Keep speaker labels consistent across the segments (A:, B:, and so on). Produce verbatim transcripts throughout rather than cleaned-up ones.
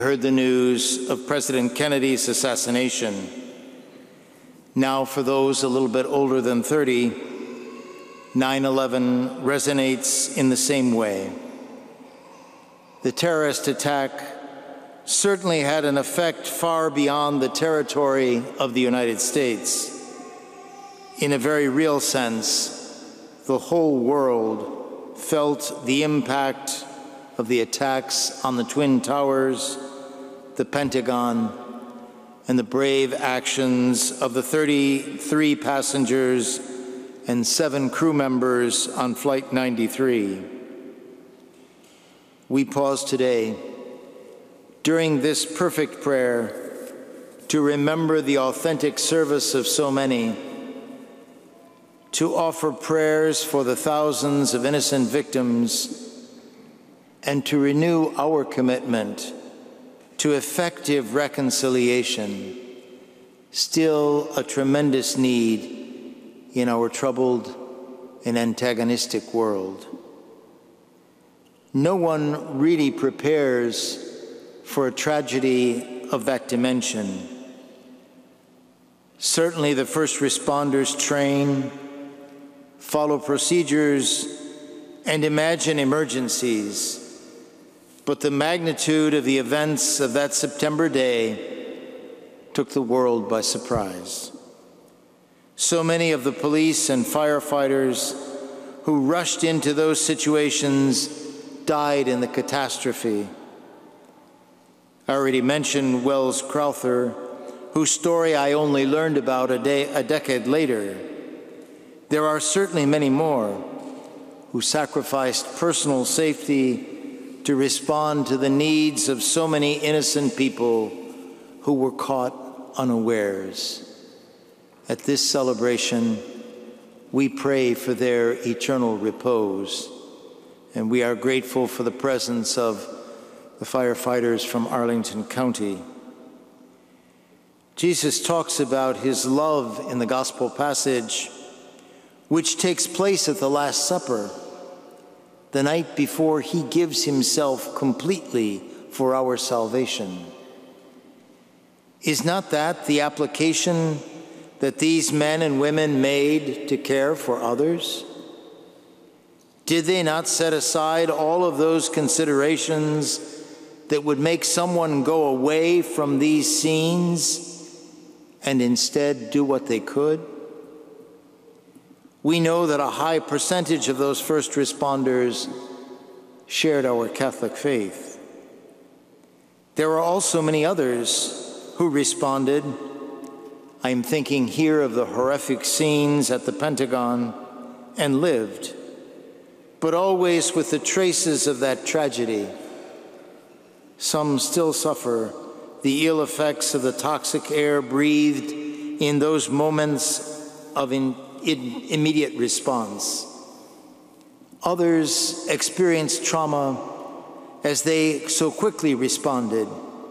A: heard the news of President Kennedy's assassination. Now, for those a little bit older than thirty, nine eleven resonates in the same way. The terrorist attack certainly had an effect far beyond the territory of the United States. In a very real sense, the whole world felt the impact of the attacks on the Twin Towers, the Pentagon, and the brave actions of the thirty-three passengers and seven crew members on Flight ninety-three. We pause today during this perfect prayer to remember the authentic service of so many, to offer prayers for the thousands of innocent victims, and to renew our commitment to effective reconciliation, still a tremendous need in our troubled and antagonistic world. No one really prepares for a tragedy of that dimension. Certainly the first responders train, follow procedures, and imagine emergencies. But the magnitude of the events of that September day took the world by surprise. So many of the police and firefighters who rushed into those situations died in the catastrophe. I already mentioned Wells Crowther, whose story I only learned about a, day, a decade later. There are certainly many more who sacrificed personal safety to respond to the needs of so many innocent people who were caught unawares. At this celebration, we pray for their eternal repose, and we are grateful for the presence of the firefighters from Arlington County. Jesus talks about his love in the gospel passage, which takes place at the Last Supper, the night before he gives himself completely for our salvation. Is not that the application that these men and women made to care for others? Did they not set aside all of those considerations that would make someone go away from these scenes and instead do what they could? We know that a high percentage of those first responders shared our Catholic faith. There are also many others who responded. I'm thinking here of the horrific scenes at the Pentagon, and lived, but always with the traces of that tragedy. Some still suffer the ill effects of the toxic air breathed in those moments of in In immediate response. Others experienced trauma as they so quickly responded.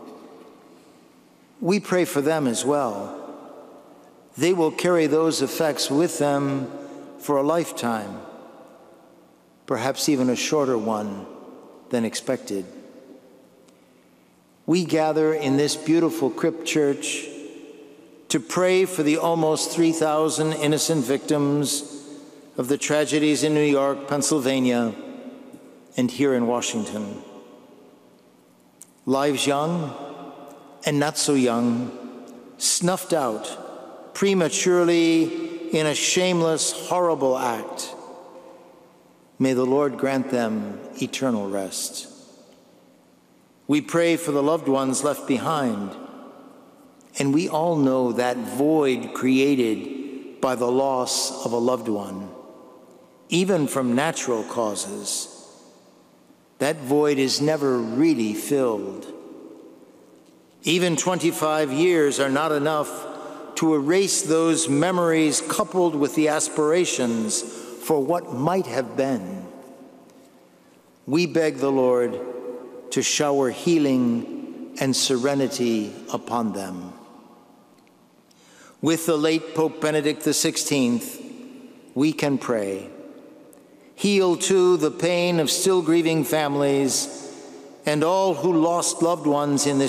A: We pray for them as well. They will carry those effects with them for a lifetime, perhaps even a shorter one than expected. We gather in this beautiful crypt church to pray for the almost three thousand innocent victims of the tragedies in New York, Pennsylvania, and here in Washington. Lives young and not so young, snuffed out prematurely in a shameless, horrible act. May the Lord grant them eternal rest. We pray for the loved ones left behind. And we all know that void created by the loss of a loved one, even from natural causes. That void is never really filled. Even twenty-five years are not enough to erase those memories coupled with the aspirations for what might have been. We beg the Lord to shower healing and serenity upon them. With the late Pope Benedict the sixteenth, we can pray. Heal, too, the pain of still grieving families and all who lost loved ones in this